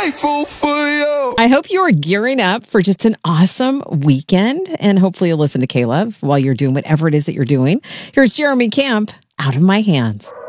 grateful for you. I hope you are gearing up for just an awesome weekend, and hopefully you'll listen to K-Love while you're doing whatever it is that you're doing. Here's Jeremy Camp, Out of My Hands.